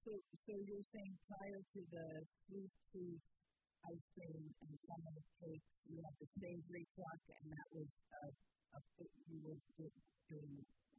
So you're saying prior to the sweet tea, ice cream, and lemon cake, you had the savory truck, and that was you were doing